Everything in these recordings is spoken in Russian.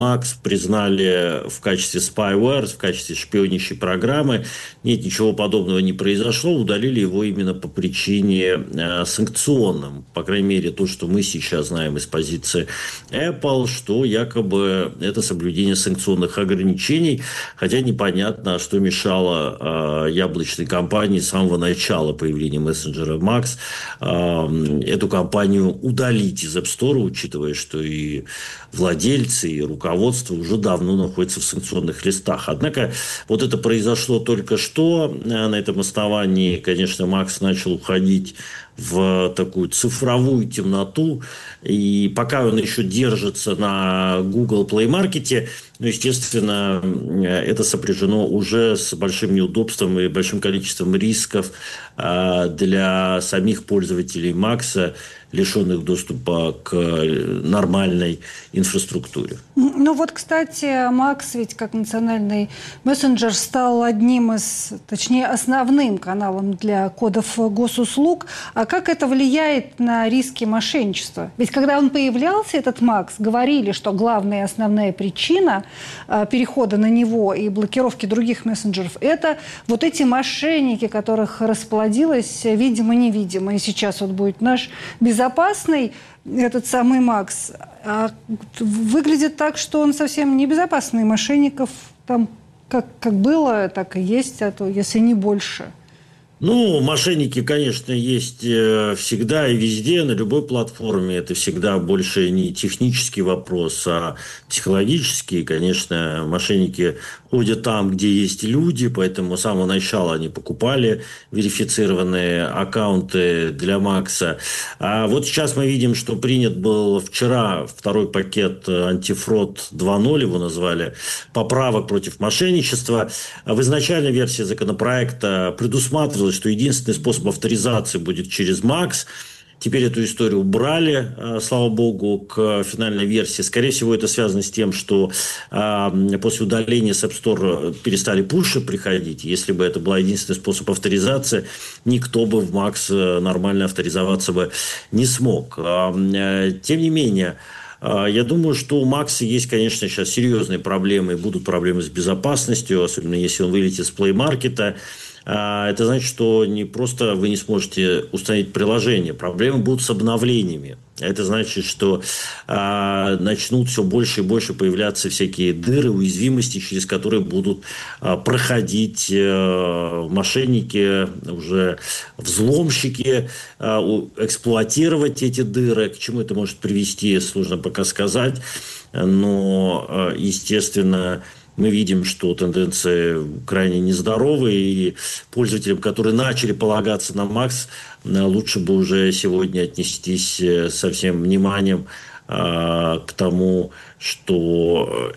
Макс признали в качестве spyware, в качестве шпионящей программы. Нет, ничего подобного не произошло. Удалили его именно по причине санкционным. По крайней мере, то, что мы сейчас знаем из позиции Apple, что якобы это соблюдение санкционных ограничений. Хотя непонятно, что мешало яблочной компании с самого начала появления мессенджера Макс эту компанию удалить из App Store, учитывая, что и владельцы, и руководство уже давно находятся в санкционных листах. Однако вот это произошло только что. На этом основании, конечно, Макс начал уходить в такую цифровую темноту. И пока он еще держится на Google Play Market, ну, естественно, это сопряжено уже с большим неудобством и большим количеством рисков для самих пользователей Макса, лишенных доступа к нормальной инфраструктуре. Ну вот, кстати, Макс ведь как национальный мессенджер стал одним из, точнее, основным каналом для кодов госуслуг. А как это влияет на риски мошенничества? Ведь когда он появлялся, этот Макс, говорили, что главная и основная причина перехода на него и блокировки других мессенджеров – это вот эти мошенники, которых расплодилось видимо-невидимо. И сейчас вот будет наш безопасный этот самый Макс. А выглядит так, что он совсем не безопасный. Мошенников там как было, так и есть, а то если не больше. Ну, мошенники, конечно, есть всегда и везде, на любой платформе. Это всегда больше не технический вопрос, а психологический. Конечно, мошенники ходят там, где есть люди, поэтому с самого начала они покупали верифицированные аккаунты для Макса. А вот сейчас мы видим, что принят был вчера второй пакет антифрод 2.0, его назвали, поправок против мошенничества. В изначальной версии законопроекта предусматривалось, что единственный способ авторизации будет через Макс. Теперь эту историю убрали, слава богу, к финальной версии. Скорее всего, это связано с тем, что после удаления с App Store перестали пуши приходить. Если бы это был единственный способ авторизации, никто бы в Макс нормально авторизоваться бы не смог. Тем не менее, я думаю, что у Макса есть, конечно, сейчас серьезные проблемы. Будут проблемы с безопасностью, особенно если он вылетит с Play Market. Это значит, что не просто вы не сможете установить приложение, проблемы будут с обновлениями. Это значит, что начнут все больше и больше появляться всякие дыры, уязвимости, через которые будут проходить мошенники, уже взломщики, эксплуатировать эти дыры. К чему это может привести, сложно пока сказать. Но, естественно, мы видим, что тенденции крайне нездоровые, и пользователям, которые начали полагаться на Макс, лучше бы уже сегодня отнестись со всем вниманием к тому, что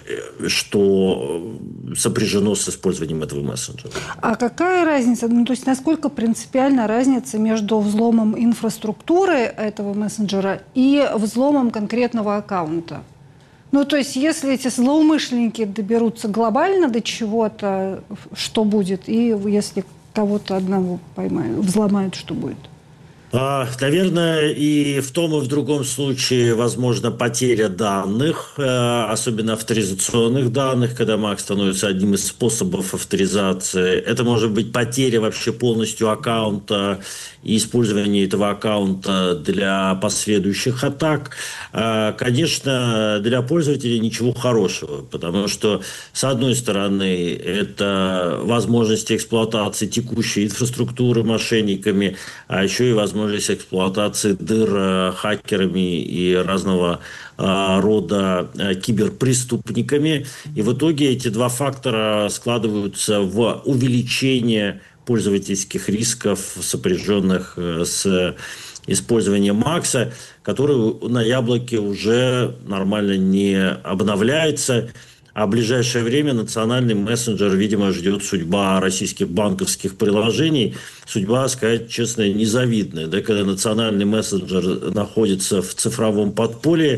сопряжено с использованием этого мессенджера. А какая разница, то есть насколько принципиальна разница между взломом инфраструктуры этого мессенджера и взломом конкретного аккаунта? Ну, то есть, если эти злоумышленники доберутся глобально до чего-то, что будет? И если кого-то одного поймают, взломают, что будет? Наверное, и в том, и в другом случае возможна потеря данных, особенно авторизационных данных, когда Макс становится одним из способов авторизации. Это может быть потеря вообще полностью аккаунта и использование этого аккаунта для последующих атак. Конечно, для пользователей ничего хорошего, потому что, с одной стороны, это возможность эксплуатации текущей инфраструктуры мошенниками, а еще и возможность эксплуатации дыр хакерами и разного рода киберпреступниками. И в итоге эти два фактора складываются в увеличение пользовательских рисков, сопряженных с использованием Макса, который на Яблоке уже нормально не обновляется. А в ближайшее время национальный мессенджер, видимо, ждет судьба российских банковских приложений. Судьба, сказать честно, незавидная. Да, когда национальный мессенджер находится в цифровом подполье,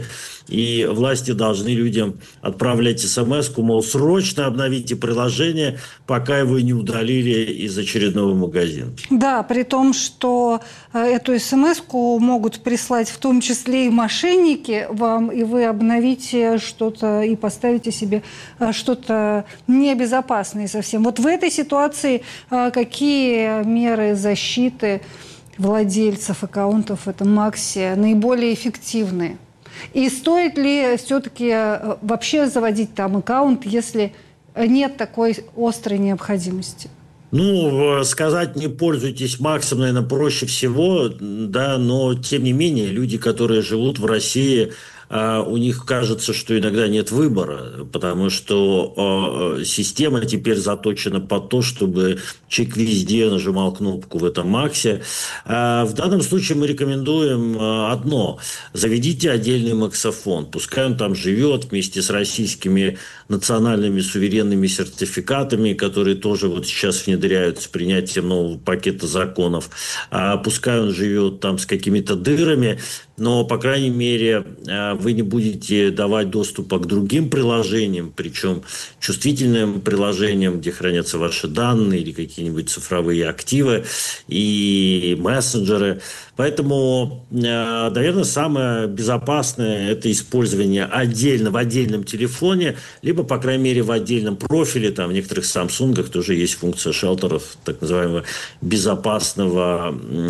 и власти должны людям отправлять смс-ку, мол, срочно обновите приложение, пока его не удалили из очередного магазина. Да, при том, что эту смс-ку могут прислать в том числе и мошенники вам, и вы обновите что-то и поставите себе что-то небезопасное совсем. Вот в этой ситуации какие меры защиты владельцев аккаунтов в этом Максе наиболее эффективны? И стоит ли все-таки вообще заводить там аккаунт, если нет такой острой необходимости? Ну, сказать не пользуйтесь Максом, наверное, проще всего, да, но тем не менее люди, которые живут в России, у них кажется, что иногда нет выбора, потому что система теперь заточена под то, чтобы человек везде нажимал кнопку в этом Максе. В данном случае мы рекомендуем одно. Заведите отдельный максофон. Пускай он там живет вместе с российскими национальными суверенными сертификатами, которые тоже вот сейчас внедряют с принятием нового пакета законов. Пускай он живет там с какими-то дырами, но, по крайней мере, вы не будете давать доступа к другим приложениям, причем чувствительным приложениям, где хранятся ваши данные или какие-нибудь цифровые активы и мессенджеры. Поэтому, наверное, самое безопасное – это использование отдельно в отдельном телефоне, либо, по крайней мере, в отдельном профиле. Там в некоторых Samsung тоже есть функция шелтеров, так называемого безопасного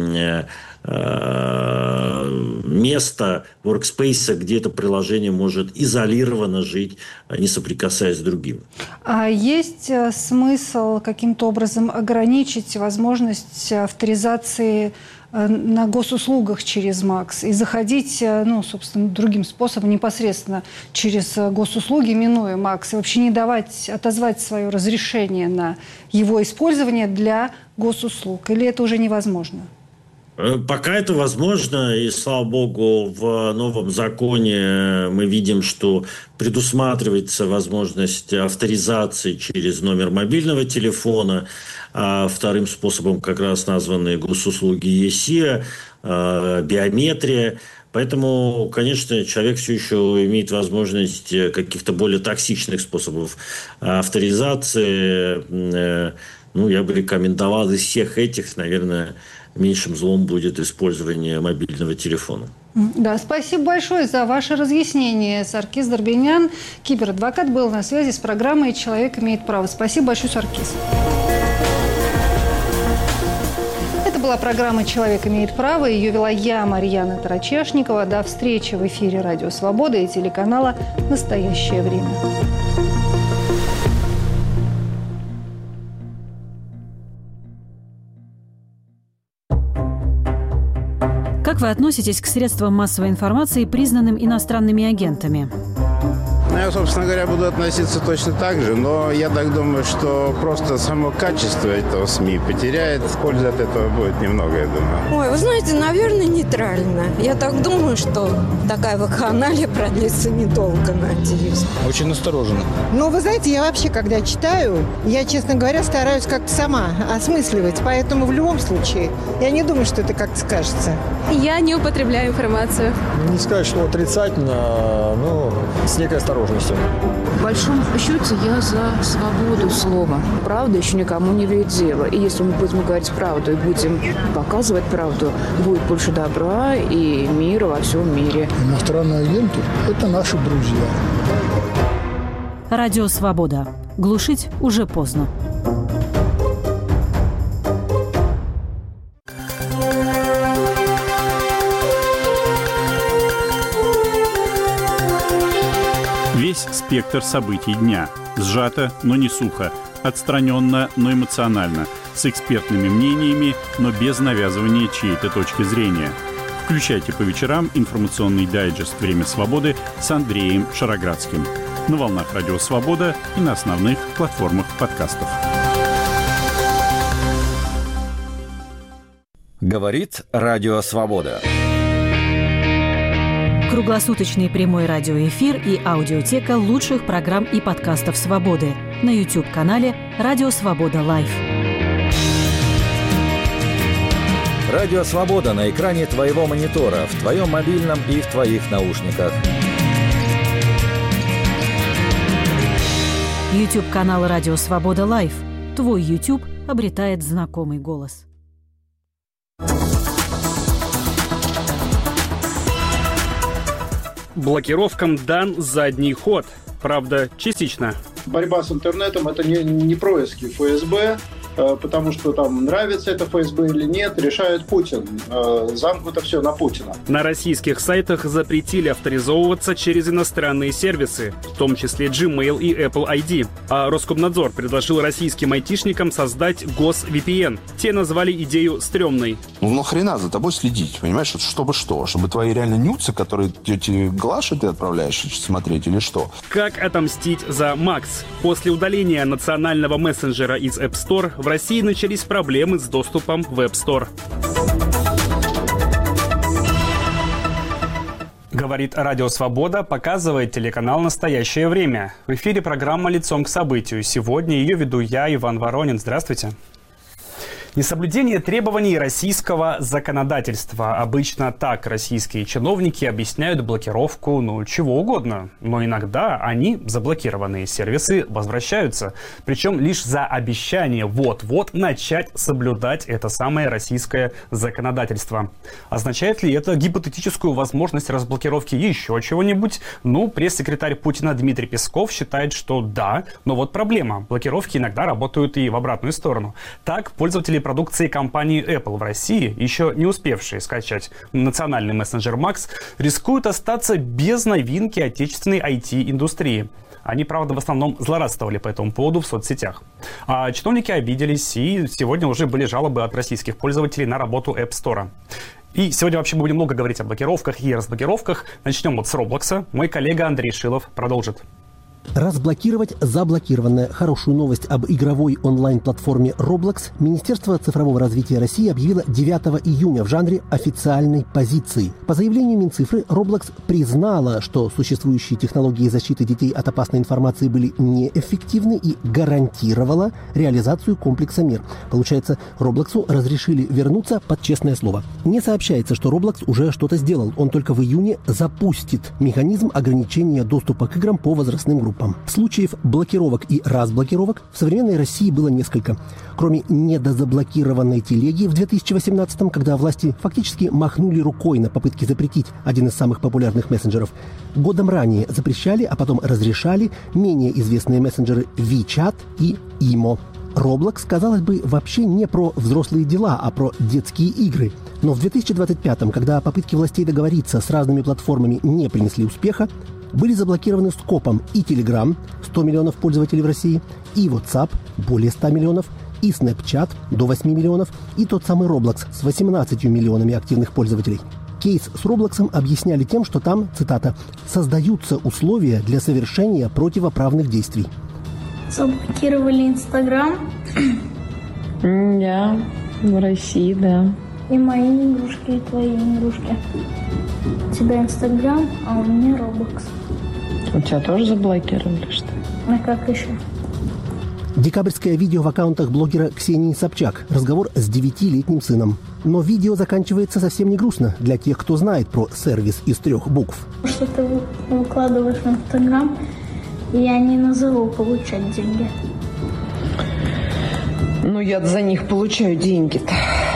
место, workspace, где это приложение может изолированно жить, не соприкасаясь с другим. А есть смысл каким-то образом ограничить возможность авторизации на госуслугах через МАКС и заходить, ну, собственно, другим способом, непосредственно через госуслуги, минуя МАКС, и вообще не давать, отозвать свое разрешение на его использование для госуслуг? Или это уже невозможно? Пока это возможно, и, слава богу, в новом законе мы видим, что предусматривается возможность авторизации через номер мобильного телефона, а вторым способом как раз названы госуслуги ЕСИА, биометрия. Поэтому, конечно, человек все еще имеет возможность каких-то более токсичных способов авторизации. Ну, я бы рекомендовал из всех этих, наверное, меньшим злом будет использование мобильного телефона. Да, спасибо большое за ваше разъяснение. Саркис Дарбинян, киберадвокат, был на связи с программой «Человек имеет право». Спасибо большое, Саркис. Это была программа «Человек имеет право». Ее вела я, Марьяна Тарачешникова. До встречи в эфире «Радио Свобода» и телеканала «Настоящее время». Как вы относитесь к средствам массовой информации, признанным иностранными агентами? Я, собственно говоря, буду относиться точно так же, но я так думаю, что просто само качество этого СМИ потеряет, пользы от этого будет немного, я думаю. Ой, вы знаете, наверное, нейтрально. Я так думаю, что такая вакханалия продлится недолго, надеюсь. Очень настороженно. Ну, вы знаете, я вообще, когда читаю, я, честно говоря, стараюсь как-то сама осмысливать, поэтому в любом случае я не думаю, что это как-то скажется. Я не употребляю информацию. Не сказать, что отрицательно, но с некой осторожностью. В большом счете я за свободу слова. Правда еще никому не вредит дело. И если мы будем говорить правду и будем показывать правду, будет больше добра и мира во всем мире. Иностранные агенты – это наши друзья. Радио «Свобода». Глушить уже поздно. Весь спектр событий дня. Сжато, но не сухо. Отстраненно, но эмоционально. С экспертными мнениями, но без навязывания чьей-то точки зрения. Включайте по вечерам информационный дайджест «Время свободы» с Андреем Шароградским. На волнах Радио Свобода и на основных платформах подкастов. Говорит Радио Свобода. Круглосуточный прямой радиоэфир и аудиотека лучших программ и подкастов «Свободы» на YouTube-канале «Радио Свобода Лайв». Радио Свобода на экране твоего монитора, в твоем мобильном и в твоих наушниках. YouTube-канал «Радио Свобода Лайв». Твой YouTube обретает знакомый голос. Блокировкам дан задний ход. Правда, частично. Борьба с интернетом – это не происки ФСБ, потому что там нравится это ФСБ или нет, решает Путин. Замкнуто все на Путина. На российских сайтах запретили авторизовываться через иностранные сервисы, в том числе Gmail и Apple ID. А Роскомнадзор предложил российским айтишникам создать GosVPN. Те назвали идею стрёмной. Ну нахрена за тобой следить, понимаешь? Чтобы что? Чтобы твои реально нюцы, которые тебе Глаше ты отправляешь смотреть или что? Как отомстить за Макс? После удаления национального мессенджера из App Store в России начались проблемы с доступом в App Store. Говорит Радио Свобода, показывает телеканал «Настоящее время». В эфире программа «Лицом к событию». Сегодня ее веду я, Иван Воронин. Здравствуйте. Несоблюдение требований российского законодательства. Обычно так российские чиновники объясняют блокировку, чего угодно. Но иногда они, заблокированные сервисы, возвращаются. Причем лишь за обещание вот-вот начать соблюдать это самое российское законодательство. Означает ли это гипотетическую возможность разблокировки еще чего-нибудь? Пресс-секретарь Путина Дмитрий Песков считает, что да. Но вот проблема. Блокировки иногда работают и в обратную сторону. Так, пользователи продукции компании Apple в России, еще не успевшие скачать национальный мессенджер Max, рискуют остаться без новинки отечественной IT-индустрии. Они, правда, в основном злорадствовали по этому поводу в соцсетях. А чиновники обиделись, и сегодня уже были жалобы от российских пользователей на работу App Store. И сегодня вообще мы будем много говорить о блокировках и разблокировках. Начнем с Roblox. Мой коллега Андрей Шилов продолжит. Разблокировать заблокированное. Хорошую новость об игровой онлайн-платформе Roblox Министерство цифрового развития России объявило 9 июня в жанре официальной позиции. По заявлению Минцифры, Roblox признала, что существующие технологии защиты детей от опасной информации были неэффективны и гарантировала реализацию комплекса мер. Получается, Roblox'у разрешили вернуться под честное слово. Не сообщается, что Roblox уже что-то сделал. Он только в июне запустит механизм ограничения доступа к играм по возрастным группам. Случаев блокировок и разблокировок в современной России было несколько. Кроме недозаблокированной телеги в 2018-м, когда власти фактически махнули рукой на попытки запретить один из самых популярных мессенджеров, годом ранее запрещали, а потом разрешали менее известные мессенджеры WeChat и Imo. Roblox, казалось бы, вообще не про взрослые дела, а про детские игры. Но в 2025-м, когда попытки властей договориться с разными платформами не принесли успеха, были заблокированы скопом и Telegram, 100 миллионов пользователей в России, и WhatsApp, более 100 миллионов, и Snapchat, до 8 миллионов, и тот самый Roblox с 18 миллионами активных пользователей. Кейс с Roblox'ом объясняли тем, что там, цитата, «создаются условия для совершения противоправных действий». Заблокировали Инстаграм. Да, в России, да. И мои игрушки, и твои игрушки. У тебя Инстаграм, а у меня Roblox. У тебя тоже заблокировали, что ли? А как еще? Декабрьское видео в аккаунтах блогера Ксении Собчак. Разговор с 9-летним сыном. Но видео заканчивается совсем не грустно для тех, кто знает про сервис из 3 букв. Что ты выкладываешь в Инстаграм, я не назову получать деньги. Я за них получаю деньги-то.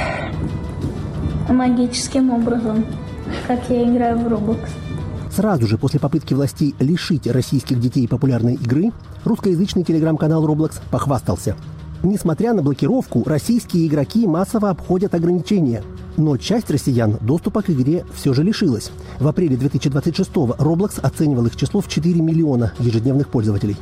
Магическим образом, как я играю в Roblox. Сразу же после попытки властей лишить российских детей популярной игры, русскоязычный телеграм-канал Roblox похвастался. Несмотря на блокировку, российские игроки массово обходят ограничения. Но часть россиян доступа к игре все же лишилась. В апреле 2026-го Roblox оценивал их число в 4 миллиона ежедневных пользователей.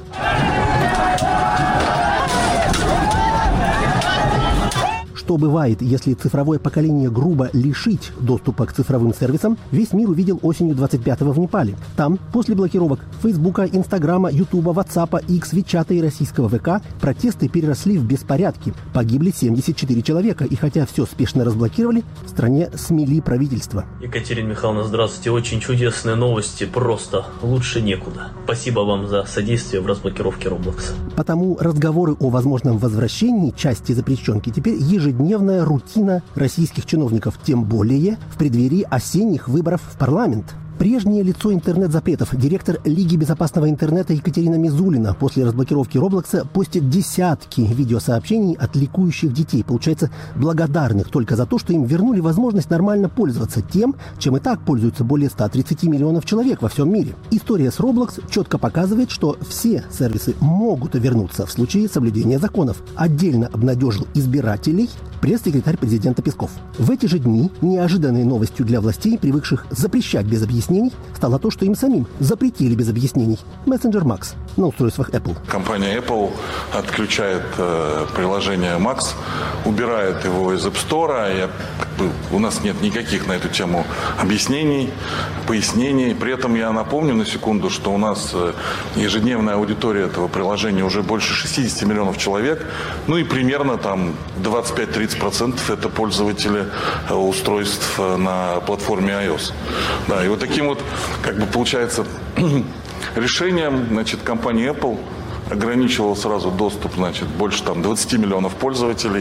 Что бывает, если цифровое поколение грубо лишить доступа к цифровым сервисам, весь мир увидел осенью 25-го в Непале. Там, после блокировок Фейсбука, Инстаграма, Ютуба, Ватсапа, X, Вичата и российского ВК, протесты переросли в беспорядки. Погибли 74 человека, и хотя все спешно разблокировали, в стране смели правительство. Екатерина Михайловна, здравствуйте. Очень чудесные новости, просто лучше некуда. Спасибо вам за содействие в разблокировке Roblox. Потому разговоры о возможном возвращении части запрещенки теперь ежедневная рутина российских чиновников, тем более в преддверии осенних выборов в парламент. Прежнее лицо интернет-запретов, директор Лиги безопасного интернета Екатерина Мизулина, после разблокировки Роблокса постит десятки видеосообщений от ликующих детей, получается, благодарных только за то, что им вернули возможность нормально пользоваться тем, чем и так пользуются более 130 миллионов человек во всем мире. История с Roblox четко показывает, что все сервисы могут вернуться в случае соблюдения законов. Отдельно обнадежил избирателей пресс-секретарь президента Песков. В эти же дни неожиданной новостью для властей, привыкших запрещать без объяснений, стало то, что им самим запретили без объяснений мессенджер Max на устройствах Apple. Компания Apple отключает приложение Max, убирает его из App Store. У нас нет никаких на эту тему объяснений, пояснений. При этом я напомню на секунду, что у нас ежедневная аудитория этого приложения уже больше 60 миллионов человек. Ну и примерно там 25-30% это пользователи устройств на платформе iOS. Да, и вот таким вот, получается, решением, компания Apple ограничивал сразу доступ, больше 20 миллионов пользователей,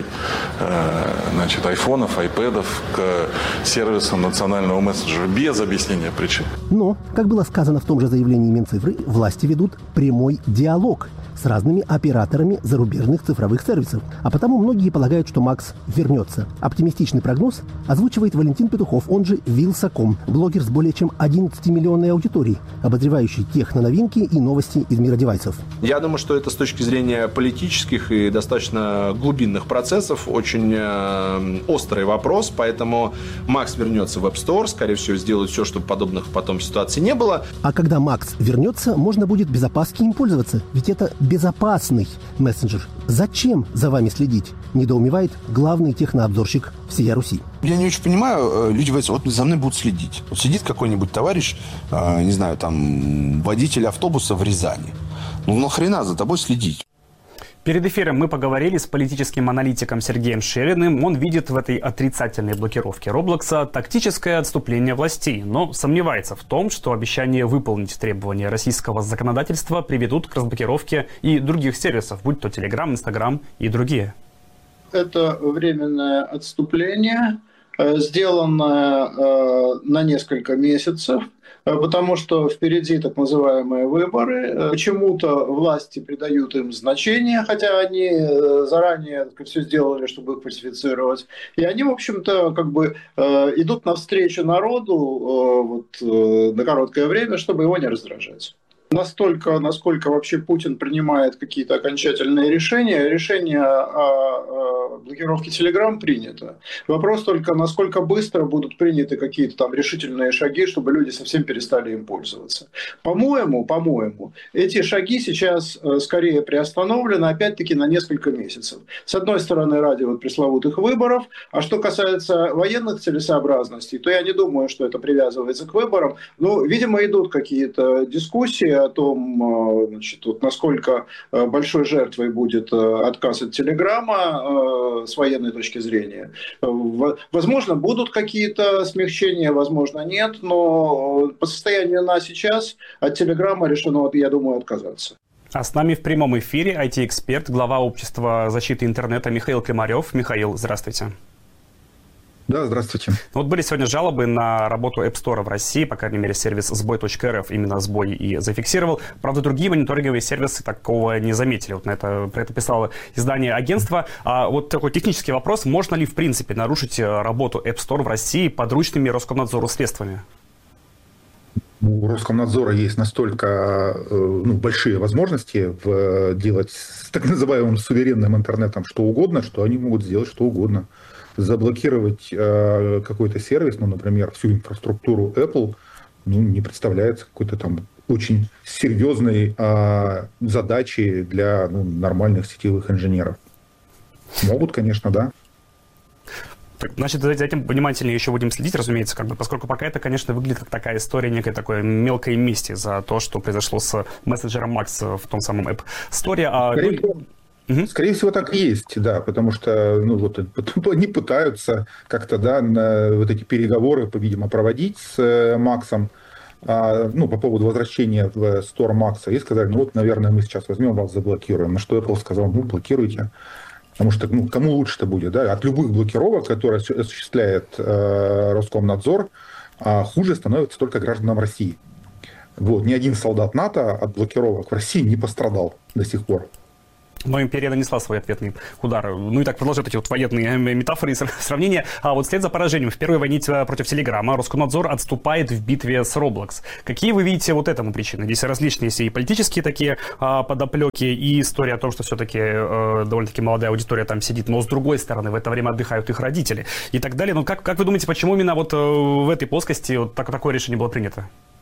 айфонов, айпэдов к сервисам национального мессенджера без объяснения причин. Но, как было сказано в том же заявлении Минцифры, власти ведут прямой диалог с разными операторами зарубежных цифровых сервисов. А потому многие полагают, что Макс вернется. Оптимистичный прогноз озвучивает Валентин Петухов, он же Вилсаком, блогер с более чем 11-миллионной аудиторией, обозревающий техноновинки и новости из мира девайсов. Я думаю, что это с точки зрения политических и достаточно глубинных процессов очень острый вопрос, поэтому Макс вернется в App Store, скорее всего, сделают все, чтобы подобных потом ситуаций не было. А когда Макс вернется, можно будет без опаски им пользоваться, ведь это безопасный мессенджер. Зачем за вами следить? Недоумевает главный технообзорщик всей Руси. Я не очень понимаю, люди говорят, вот за мной будут следить. Вот сидит какой-нибудь товарищ, не знаю, водитель автобуса в Рязани. Ну нахрена за тобой следить? Перед эфиром мы поговорили с политическим аналитиком Сергеем Шериным. Он видит в этой отрицательной блокировке Роблокса тактическое отступление властей, но сомневается в том, что обещание выполнить требования российского законодательства приведут к разблокировке и других сервисов, будь то Telegram, Instagram и другие. Это временное отступление, сделанное на несколько месяцев, потому что впереди так называемые выборы. Почему-то власти придают им значение, хотя они заранее все сделали, чтобы их фальсифицировать. И они, в общем-то, идут навстречу народу на короткое время, чтобы его не раздражать. Настолько, насколько вообще Путин принимает какие-то окончательные решения, решение о блокировке Telegram принято. Вопрос только, насколько быстро будут приняты какие-то решительные шаги, чтобы люди совсем перестали им пользоваться. По-моему, эти шаги сейчас скорее приостановлены, опять-таки, на несколько месяцев. С одной стороны, ради пресловутых выборов, а что касается военных целесообразностей, то я не думаю, что это привязывается к выборам. Но, видимо, идут какие-то дискуссии о том, насколько большой жертвой будет отказ от Телеграма с военной точки зрения. Возможно, будут какие-то смягчения, возможно, нет, но по состоянию на сейчас от Телеграма решено, я думаю, отказаться. А с нами в прямом эфире IT-эксперт, глава общества защиты интернета Михаил Климарев. Михаил, здравствуйте. Да, здравствуйте. Вот были сегодня жалобы на работу App Store в России, по крайней мере, сервис сбой.рф именно сбой и зафиксировал. Правда, другие мониторинговые сервисы такого не заметили. Про это писало издание агентства. А вот такой технический вопрос. Можно ли, в принципе, нарушить работу App Store в России подручными Роскомнадзору средствами? У Роскомнадзора есть настолько большие возможности делать с так называемым суверенным интернетом что угодно, что они могут сделать что угодно. Заблокировать какой-то сервис, например, всю инфраструктуру Apple, не представляется какой-то очень серьезной задачей для нормальных сетевых инженеров. Могут, конечно, да. Значит, за этим внимательнее еще будем следить, разумеется, поскольку пока это, конечно, выглядит как такая история некой такой мелкой мести за то, что произошло с мессенджером Max в том самом App Store. Скорее всего, так и есть, да, потому что они пытаются как-то, эти переговоры, видимо, проводить с Максом, по поводу возвращения в Store Макса, и сказали, наверное, мы сейчас возьмем вас, заблокируем. На что Apple сказал, блокируйте, потому что, кому лучше-то будет, да, от любых блокировок, которые осуществляет Роскомнадзор, а хуже становится только гражданам России. Вот. Ни один солдат НАТО от блокировок в России не пострадал до сих пор. Но империя нанесла свой ответный удар. Ну и так продолжают эти вот военные метафоры и сравнения. А вот вслед за поражением в первой войне против Телеграма Роскомнадзор отступает в битве с Roblox. Какие вы видите вот этому причины? Здесь различные есть и политические такие подоплеки, и история о том, что все-таки довольно-таки молодая аудитория там сидит, но с другой стороны в это время отдыхают их родители и так далее. Ну как вы думаете, почему именно вот в этой плоскости вот такое решение было принято?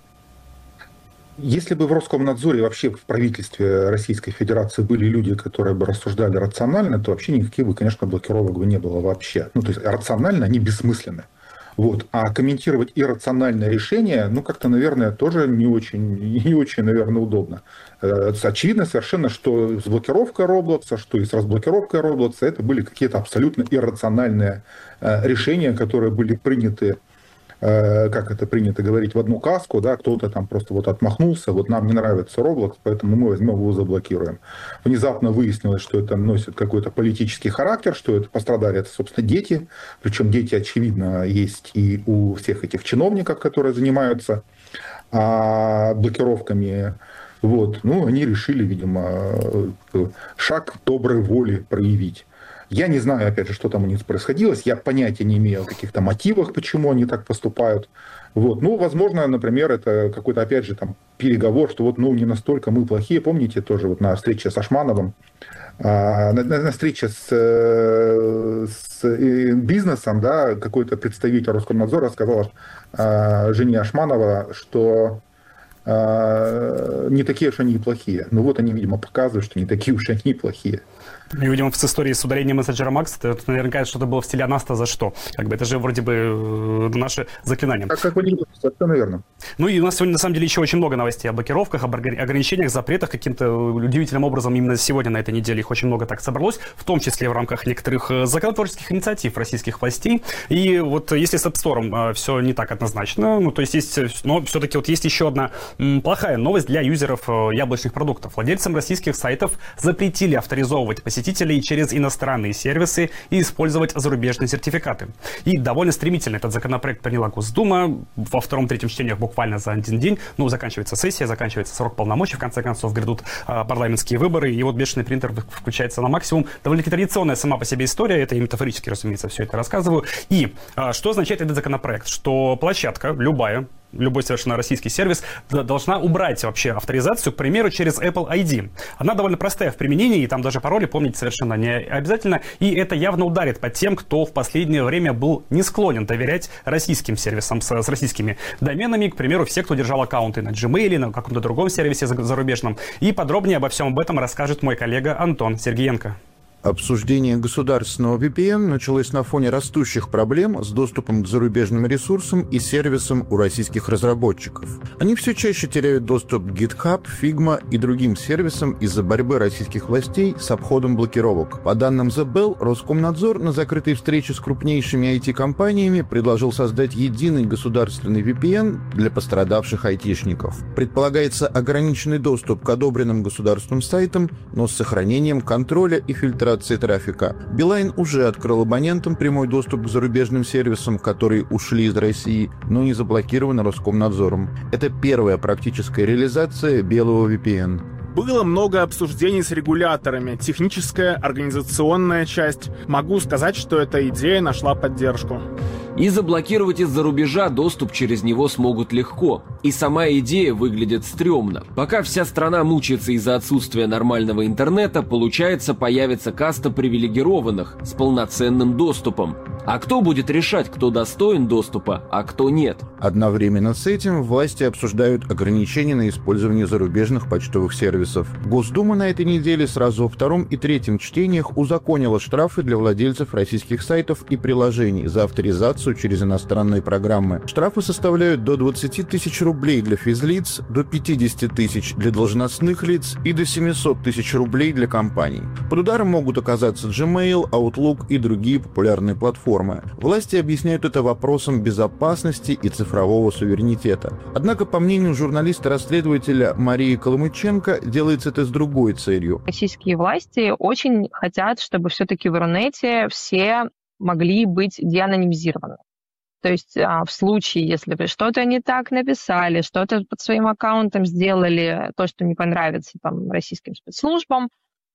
Если бы в Роскомнадзоре, вообще в правительстве Российской Федерации были люди, которые бы рассуждали рационально, то вообще никаких бы, конечно, блокировок бы не было вообще. Ну, то есть рационально они бессмысленны. Вот. А комментировать иррациональное решение, ну, как-то, наверное, тоже не очень, наверное, удобно. Очевидно совершенно, что с блокировкой Roblox, что и с разблокировкой Roblox, это были какие-то абсолютно иррациональные решения, которые были приняты, как это принято говорить, в одну каску, да, кто-то там просто вот отмахнулся, вот нам не нравится Roblox, поэтому мы возьмем его заблокируем. Внезапно выяснилось, что это носит какой-то политический характер, что это пострадали, это, собственно, дети, причем дети, очевидно, есть и у всех этих чиновников, которые занимаются блокировками. Вот. Ну, они решили, видимо, шаг доброй воли проявить. Я не знаю, опять же, что там у них происходило, я понятия не имею о каких-то мотивах, почему они так поступают. Вот. Ну, возможно, например, это какой-то, опять же, там, переговор, что вот, ну, не настолько мы плохие. Помните, тоже вот на встрече с Ашмановым, на встрече с бизнесом, да, какой-то представитель Роскомнадзора сказал жене Ашманова, что не такие уж они и плохие. Ну вот они, видимо, показывают, что не такие уж они и плохие. И, видимо, с историей с удалением мессенджера Макс, это наверняка что-то было в стиле «А нас-то за что?». Как бы это же вроде бы наше заклинание. Как вы не говорите, это наверное. Ну и у нас сегодня, на самом деле, еще очень много новостей о блокировках, об ограничениях, запретах. Каким-то удивительным образом именно сегодня, на этой неделе, их очень много так собралось, в том числе в рамках некоторых законотворческих инициатив российских властей. И вот если с App Store все не так однозначно, ну то есть, но все-таки вот есть еще одна плохая новость для юзеров яблочных продуктов. Владельцам российских сайтов запретили авторизовывать посетителей через иностранные сервисы и использовать зарубежные сертификаты. И довольно стремительно этот законопроект приняла Госдума. Во втором-третьем чтениях буквально за один день. Ну, заканчивается сессия, заканчивается срок полномочий, в конце концов грядут парламентские выборы, и вот бешеный принтер включается на максимум. Довольно-таки традиционная сама по себе история, это я метафорически, разумеется, все это рассказываю. И что означает этот законопроект? Что площадка, любой совершенно российский сервис должна убрать вообще авторизацию, к примеру, через Apple ID. Она довольно простая в применении, и там даже пароли помнить совершенно не обязательно, и это явно ударит по тем, кто в последнее время был не склонен доверять российским сервисам с российскими доменами, к примеру, все, кто держал аккаунты на Gmail, на каком-то другом сервисе зарубежном. И подробнее обо всем об этом расскажет мой коллега Антон Сергеенко. Обсуждение государственного VPN началось на фоне растущих проблем с доступом к зарубежным ресурсам и сервисам у российских разработчиков. Они все чаще теряют доступ к GitHub, Figma и другим сервисам из-за борьбы российских властей с обходом блокировок. По данным The Bell, Роскомнадзор на закрытой встрече с крупнейшими IT-компаниями предложил создать единый государственный VPN для пострадавших айтишников. Предполагается ограниченный доступ к одобренным государственным сайтам, но с сохранением контроля и фильтрации трафика. Билайн уже открыл абонентам прямой доступ к зарубежным сервисам, которые ушли из России, но не заблокированы Роскомнадзором. Это первая практическая реализация белого VPN. Было много обсуждений с регуляторами, техническая, организационная часть. Могу сказать, что эта идея нашла поддержку. И заблокировать из-за рубежа доступ через него смогут легко. И сама идея выглядит стрёмно. Пока вся страна мучается из-за отсутствия нормального интернета, получается, появится каста привилегированных с полноценным доступом. А кто будет решать, кто достоин доступа, а кто нет? Одновременно с этим власти обсуждают ограничения на использование зарубежных почтовых сервисов. Госдума на этой неделе сразу во втором и третьем чтениях узаконила штрафы для владельцев российских сайтов и приложений за авторизацию через иностранные программы. Штрафы составляют до 20 тысяч рублей для физлиц, до 50 тысяч для должностных лиц и до 700 тысяч рублей для компаний. Под ударом могут оказаться Gmail, Outlook и другие популярные платформы. Власти объясняют это вопросом безопасности и цифрового суверенитета. Однако, по мнению журналиста-расследователя Марии Коломыченко, делается это с другой целью. Российские власти очень хотят, чтобы все-таки в Рунете все могли быть деанонимизированы. То есть в случае, если вы что-то не так написали, что-то под своим аккаунтом сделали, то, что не понравится там российским спецслужбам,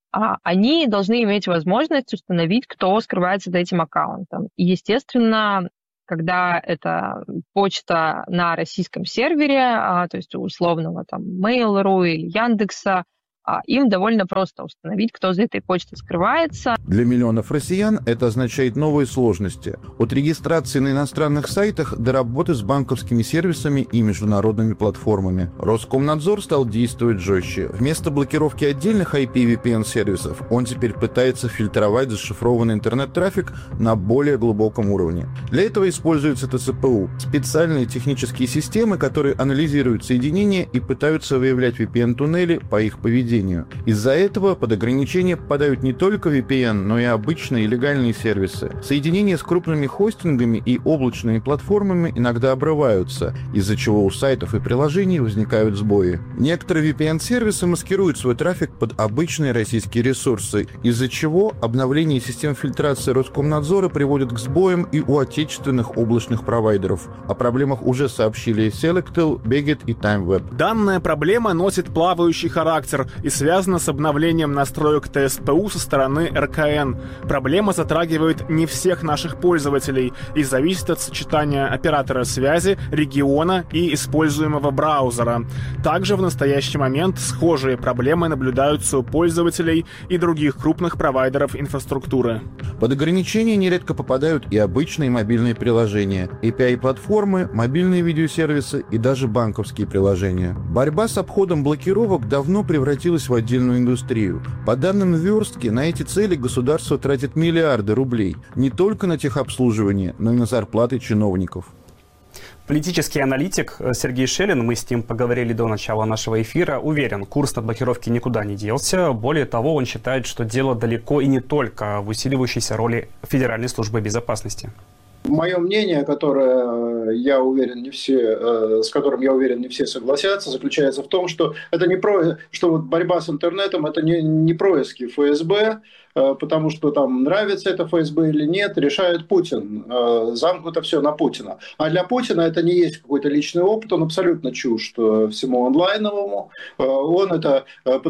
они должны иметь возможность установить, кто скрывается за этим аккаунтом. И, естественно, когда это почта на российском сервере, то есть у условного там Mail.ru или Яндекса, им довольно просто установить, кто за этой почтой скрывается. Для миллионов россиян это означает новые сложности. От регистрации на иностранных сайтах до работы с банковскими сервисами и международными платформами. Роскомнадзор стал действовать жестче. Вместо блокировки отдельных IP VPN-сервисов он теперь пытается фильтровать зашифрованный интернет-трафик на более глубоком уровне. Для этого используются ТЦПУ – специальные технические системы, которые анализируют соединения и пытаются выявлять VPN-туннели по их поведению. Из-за этого под ограничения попадают не только VPN, но и обычные легальные сервисы. Соединения с крупными хостингами и облачными платформами иногда обрываются, из-за чего у сайтов и приложений возникают сбои. Некоторые VPN-сервисы маскируют свой трафик под обычные российские ресурсы, из-за чего обновление систем фильтрации Роскомнадзора приводит к сбоям и у отечественных облачных провайдеров. О проблемах уже сообщили Selectel, Beget и TimeWeb. Данная проблема носит плавающий характер и связана с обновлением настроек ТСПУ со стороны РКН. Проблема затрагивает не всех наших пользователей и зависит от сочетания оператора связи, региона и используемого браузера. Также в настоящий момент схожие проблемы наблюдаются у пользователей и других крупных провайдеров инфраструктуры. Под ограничения нередко попадают и обычные мобильные приложения, API-платформы, мобильные видеосервисы и даже банковские приложения. Борьба с обходом блокировок давно превратилась в отдельную индустрию. По данным Верстки, на эти цели государство тратит миллиарды рублей не только на техобслуживание, но и на зарплаты чиновников. Политический аналитик Сергей Шелин, мы с ним поговорили до начала нашего эфира, уверен, курс на блокировки никуда не делся. Более того, он считает, что дело далеко и не только в усиливающейся роли Федеральной службы безопасности. Мое мнение, которое, я уверен, не все, с которым, я уверен, не все согласятся, заключается в том, что это не что вот борьба с интернетом – это не происки ФСБ, потому что там нравится это ФСБ или нет, решает Путин. Замкнуто все на Путина. А для Путина это не есть какой-то личный опыт, он абсолютно чужд всему онлайновому. Он это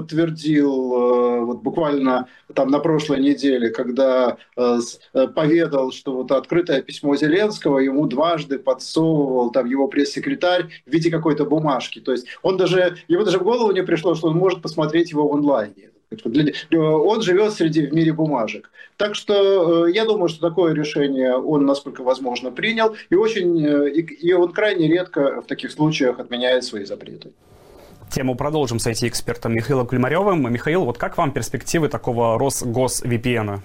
подтвердил вот буквально там на прошлой неделе, когда поведал, что вот открытое письмо Зеленского ему дважды подсовывал там его пресс-секретарь в виде какой-то бумажки. То есть ему даже в голову не пришло, что он может посмотреть его в онлайне. Он живет в мире бумажек. Так что я думаю, что такое решение он, насколько возможно, принял. И он крайне редко в таких случаях отменяет свои запреты. Тему продолжим с IT-экспертом Михаилом Климаревым. Михаил, вот как вам перспективы такого Росгос-VPN?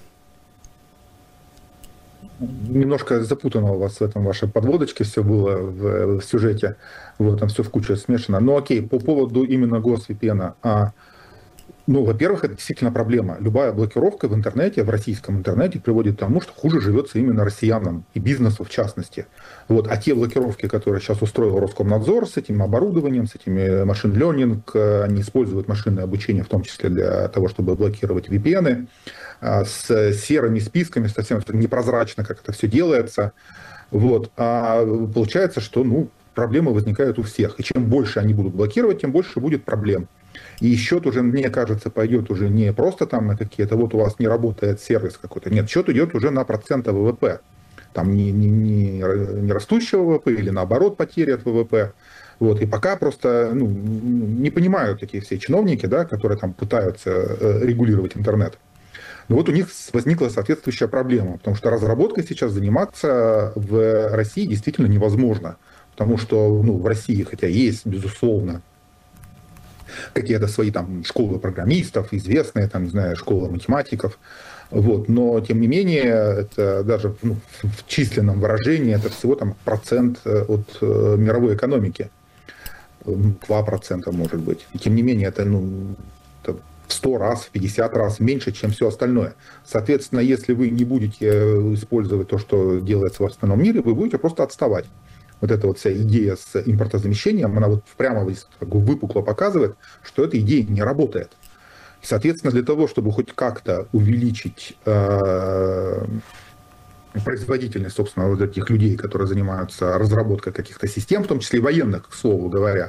Немножко запутано у вас в этом вашей подводочке все было в сюжете. Вот, там все в кучу смешано. Но окей, по поводу именно Гос-VPN. Во-первых, это действительно проблема. Любая блокировка в интернете, в российском интернете приводит к тому, что хуже живется именно россиянам и бизнесу в частности. Вот. А те блокировки, которые сейчас устроил Роскомнадзор с этим оборудованием, с этими машин-ленинг, они используют машинное обучение в том числе для того, чтобы блокировать VPN, с серыми списками, совсем непрозрачно, как это все делается. Вот. А получается, что проблемы возникают у всех. И чем больше они будут блокировать, тем больше будет проблем. И счет уже, мне кажется, пойдет уже не просто там на какие-то, вот у вас не работает сервис какой-то. Нет, счет идет уже на проценты ВВП. Там не растущего ВВП или наоборот потери от ВВП. Вот. И пока просто не понимают такие все чиновники, да, которые там пытаются регулировать интернет. Но вот у них возникла соответствующая проблема, потому что разработкой сейчас заниматься в России действительно невозможно. Потому что в России, хотя есть, безусловно, какие-то свои там школы программистов, известные, там, не знаю, школы математиков, вот, но тем не менее, это даже в численном выражении это всего там процент от мировой экономики, 2% может быть. И тем не менее, это в 100 раз, в 50 раз меньше, чем все остальное. Соответственно, если вы не будете использовать то, что делается в остальном мире, вы будете просто отставать. Вот эта вот вся идея с импортозамещением, она вот прямо выпукло показывает, что эта идея не работает. Соответственно, для того, чтобы хоть как-то увеличить производительность, собственно, вот этих людей, которые занимаются разработкой каких-то систем, в том числе и военных, к слову говоря,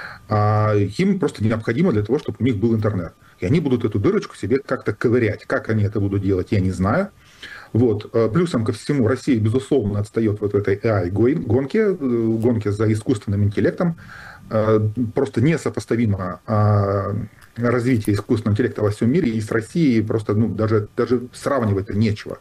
им просто необходимо для того, чтобы у них был интернет. И они будут эту дырочку себе как-то ковырять. Как они это будут делать, я не знаю. Вот. Плюсом ко всему, Россия, безусловно, отстает вот в этой AI-гонке за искусственным интеллектом. Просто несопоставимо развитие искусственного интеллекта во всем мире, и с Россией просто даже сравнивать-то нечего.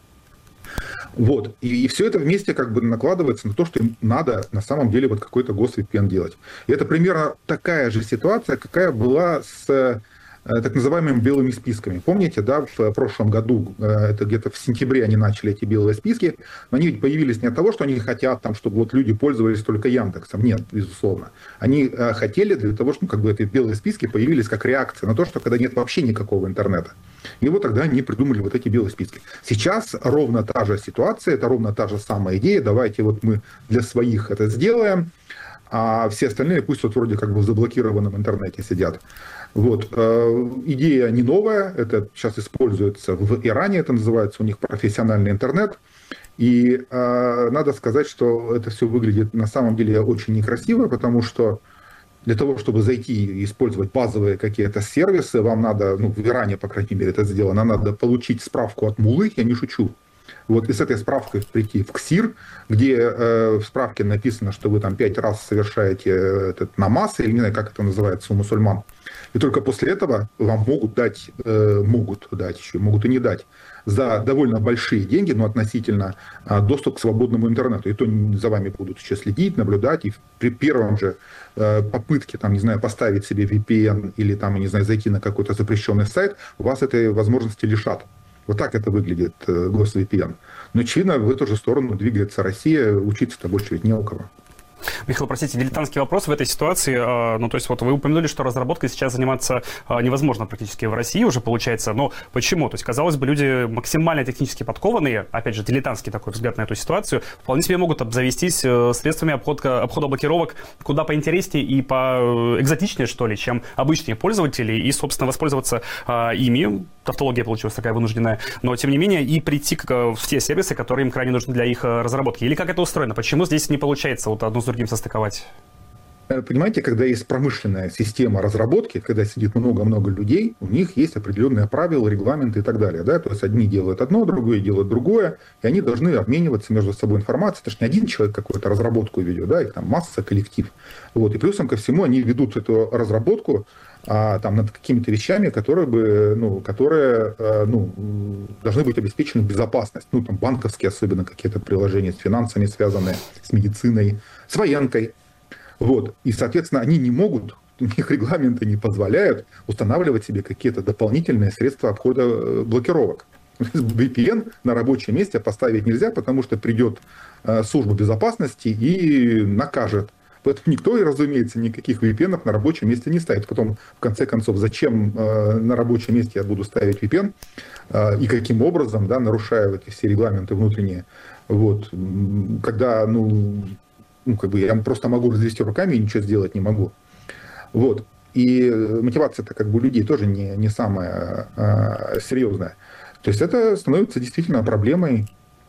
Вот. И все это вместе как бы накладывается на то, что им надо на самом деле вот какой-то гос-VPN делать. И это примерно такая же ситуация, какая была с так называемыми белыми списками. Помните, да, в прошлом году, это где-то в сентябре они начали эти белые списки, но они ведь появились не от того, что они хотят, там, чтобы вот люди пользовались только Яндексом. Нет, безусловно. Они хотели для того, чтобы как бы эти белые списки появились как реакция на то, что когда нет вообще никакого интернета. И вот тогда они придумали вот эти белые списки. Сейчас ровно та же ситуация, это ровно та же самая идея. Давайте вот мы для своих это сделаем, а все остальные пусть вот вроде как бы в заблокированном интернете сидят. Вот. Идея не новая, это сейчас используется в Иране, это называется у них профессиональный интернет. И надо сказать, что это все выглядит на самом деле очень некрасиво, потому что для того, чтобы зайти и использовать базовые какие-то сервисы, вам надо, в Иране, по крайней мере, это сделано, надо получить справку от муллы, я не шучу. Вот, и с этой справкой прийти в КСИР, где в справке написано, что вы там 5 раз совершаете этот намаз, или не знаю, как это называется у мусульман. И только после этого вам могут дать могут и не дать, за довольно большие деньги, но относительно доступ к свободному интернету. И то за вами будут еще следить, наблюдать, и при первом же попытке, там, не знаю, поставить себе VPN или там, не знаю, зайти на какой-то запрещенный сайт, у вас этой возможности лишат. Вот так это выглядит гос-VPN. Но очевидно, в эту же сторону двигается Россия, учиться-то больше ведь не у кого. Михаил, простите, дилетантский вопрос в этой ситуации. То есть вот вы упомянули, что разработкой сейчас заниматься невозможно практически в России уже получается. Но почему? То есть, казалось бы, люди максимально технически подкованные, опять же, дилетантский такой взгляд на эту ситуацию, вполне себе могут обзавестись средствами обхода блокировок куда поинтереснее и поэкзотичнее, что ли, чем обычные пользователи, и, собственно, воспользоваться ими. Тавтология получилась такая вынужденная, но, тем не менее, и прийти в те сервисы, которые им крайне нужны для их разработки. Или как это устроено? Почему здесь не получается вот одно с другим состыковать? Понимаете, когда есть промышленная система разработки, когда сидит много-много людей, у них есть определенные правила, регламенты и так далее. Да? То есть одни делают одно, другие делают другое, и они должны обмениваться между собой информацией. Это же не один человек какую-то разработку ведет, да? Их там масса, коллектив. Вот. И плюсом ко всему они ведут эту разработку там, над какими-то вещами, которые должны быть обеспечены безопасность. Там банковские особенно какие-то приложения с финансами связанные, с медициной, с военкой. Вот. И, соответственно, они не могут, их регламенты не позволяют устанавливать себе какие-то дополнительные средства обхода блокировок. VPN на рабочем месте поставить нельзя, потому что придет служба безопасности и накажет. Поэтому никто, разумеется, никаких VPN на рабочем месте не ставит. Потом, в конце концов, зачем на рабочем месте я буду ставить VPN и каким образом, да, нарушая эти все регламенты внутренние. Вот. Когда, я просто могу развести руками и ничего сделать не могу. Вот. И мотивация-то как бы у людей тоже не самая серьезная. То есть это становится действительно проблемой.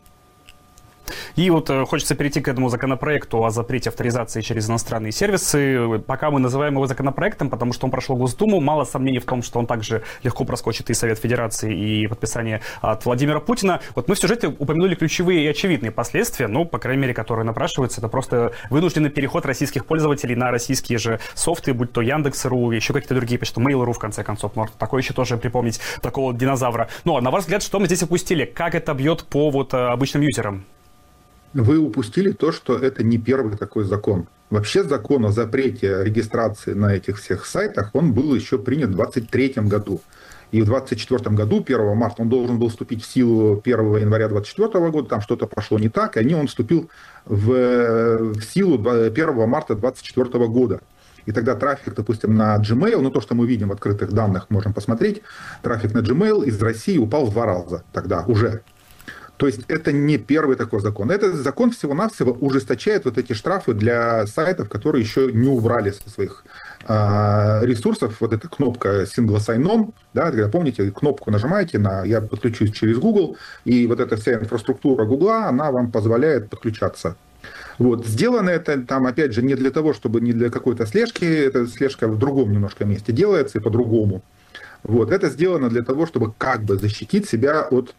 И вот хочется перейти к этому законопроекту о запрете авторизации через иностранные сервисы. Пока мы называем его законопроектом, потому что он прошел Госдуму, мало сомнений в том, что он также легко проскочит и Совет Федерации, и подписание от Владимира Путина. Вот мы в сюжете упомянули ключевые и очевидные последствия, по крайней мере, которые напрашиваются. Это просто вынужденный переход российских пользователей на российские же софты, будь то Яндекс.ру, еще какие-то другие, почти Mail.ru, в конце концов. Можно такое еще тоже припомнить, такого динозавра. А на ваш взгляд, что мы здесь упустили? Как это бьет по обычным юзерам? Вы упустили то, что это не первый такой закон. Вообще закон о запрете регистрации на этих всех сайтах, он был еще принят в 2023 году. И в 2024 году, 1 марта, он должен был вступить в силу 1 января 2024 года, там что-то пошло не так, и он вступил в силу 1 марта 2024 года. И тогда трафик, допустим, на Gmail, то, что мы видим в открытых данных, можем посмотреть, трафик на Gmail из России упал в 2 раза тогда уже. То есть это не первый такой закон. Этот закон всего-навсего ужесточает вот эти штрафы для сайтов, которые еще не убрали со своих ресурсов, вот эта кнопка Single Sign-On, да, когда, помните, кнопку нажимаете на «Я подключусь через Google», и вот эта вся инфраструктура Google, она вам позволяет подключаться. Вот. Сделано это, там, опять же, не для того, чтобы не для какой-то слежки, эта слежка в другом немножко месте делается и по-другому. Вот. Это сделано для того, чтобы как бы защитить себя от...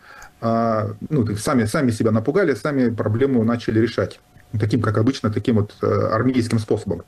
сами себя напугали, сами проблему начали решать. Таким, как обычно, таким вот армейским способом.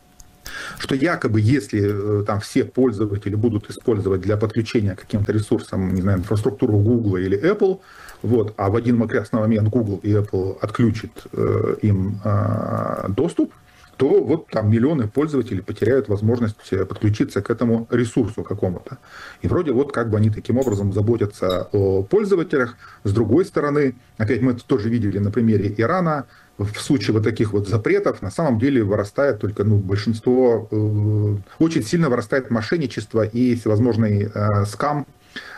Что якобы, если там все пользователи будут использовать для подключения к каким-то ресурсам, не знаю, инфраструктуру Google или Apple, вот, а в один прекрасный момент Google и Apple отключат им доступ, то вот там миллионы пользователей потеряют возможность подключиться к этому ресурсу какому-то. И вроде вот как бы они таким образом заботятся о пользователях. С другой стороны, опять мы это тоже видели на примере Ирана, в случае вот таких вот запретов на самом деле вырастает только большинство, очень сильно вырастает мошенничество и всевозможный скам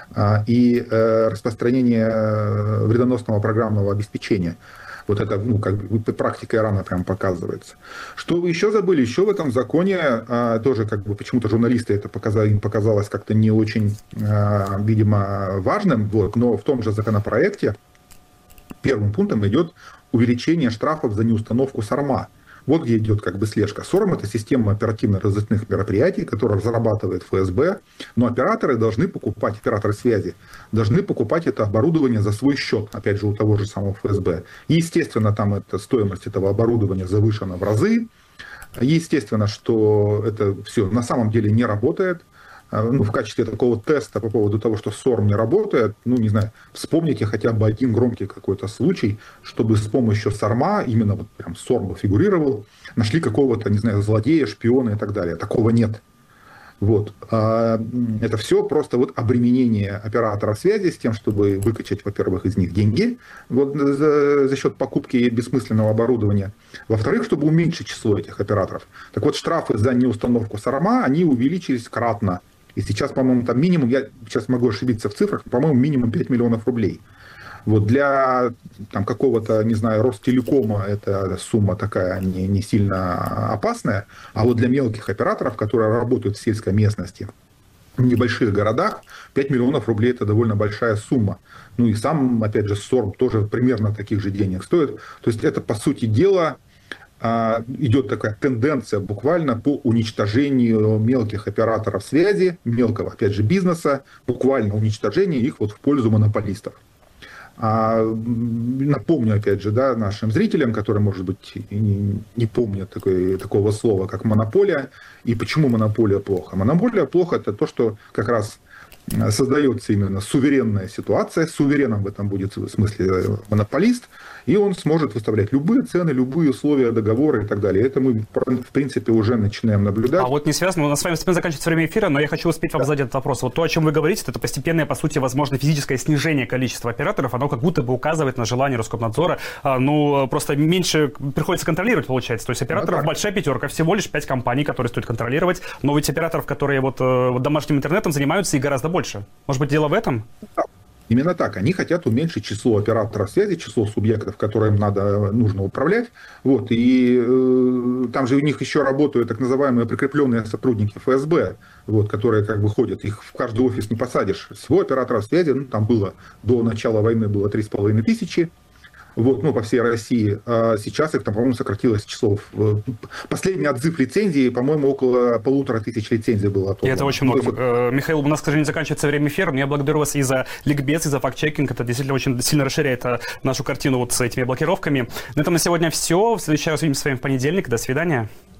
и распространение вредоносного программного обеспечения. Вот это, как бы, практика Ирана прям показывается. Что вы еще забыли? Еще в этом законе тоже как бы почему-то журналисты это им показалось как-то не очень, видимо, важным, вот, но в том же законопроекте первым пунктом идет увеличение штрафов за неустановку СОРМа. Вот где идет как бы слежка. СОРМ – это система оперативно-розыскных мероприятий, которую разрабатывает ФСБ, но операторы связи должны покупать это оборудование за свой счет, опять же, у того же самого ФСБ. Естественно, там стоимость этого оборудования завышена в разы. Естественно, что это все на самом деле не работает. В качестве такого теста по поводу того, что СОРМ не работает, не знаю, вспомните хотя бы один громкий какой-то случай, чтобы с помощью СОРМа, именно вот прям СОРМ фигурировал, нашли какого-то, не знаю, злодея, шпиона и так далее. Такого нет. Вот. Это все просто вот обременение операторов связи с тем, чтобы выкачать, во-первых, из них деньги вот, за счет покупки бессмысленного оборудования. Во-вторых, чтобы уменьшить число этих операторов. Так вот, штрафы за неустановку СОРМа, они увеличились кратно. И сейчас, по-моему, там минимум, я сейчас могу ошибиться в цифрах, по-моему, минимум 5 миллионов рублей. Вот для там, какого-то, не знаю, Ростелекома эта сумма такая не сильно опасная, а вот для мелких операторов, которые работают в сельской местности, в небольших городах, 5 миллионов рублей – это довольно большая сумма. И сам, опять же, СОРМ тоже примерно таких же денег стоит. То есть это, по сути дела, идет такая тенденция буквально по уничтожению мелких операторов связи, мелкого, опять же, бизнеса, буквально уничтожение их вот в пользу монополистов. Напомню, опять же, да, нашим зрителям, которые, может быть, не помнят такого слова, как монополия. И почему монополия плохо? Монополия плохо – это то, что как раз создается именно суверенная ситуация. Сувереном в этом будет в смысле монополист. И он сможет выставлять любые цены, любые условия договора и так далее. Это мы, в принципе, уже начинаем наблюдать. А вот не связано, у нас с вами заканчивается время эфира, но я хочу успеть вам задать этот вопрос. Вот то, о чем вы говорите, это постепенное, по сути, возможно, физическое снижение количества операторов, оно как будто бы указывает на желание Роскомнадзора, просто меньше приходится контролировать, получается. То есть операторов большая пятерка, всего лишь 5 компаний, которые стоит контролировать, но ведь операторов, которые вот домашним интернетом занимаются, и гораздо больше. Может быть, дело в этом? Именно так. Они хотят уменьшить число операторов связи, число субъектов, которым нужно управлять. Вот. И там же у них еще работают так называемые прикрепленные сотрудники ФСБ, вот, которые как бы ходят. Их в каждый офис не посадишь. Всего операторов связи, там было до начала войны было 3,5 тысячи. Вот, по всей России. А сейчас их там, по-моему, сократилось число. Последний отзыв лицензии, по-моему, около 1500 лицензий было отобрано. И это очень много. Михаил, у нас, к сожалению, заканчивается время эфира, но я благодарю вас и за ликбез, и за факт-чекинг. Это действительно очень сильно расширяет нашу картину вот с этими блокировками. На этом на сегодня все. В следующий раз увидимся с вами в понедельник. До свидания.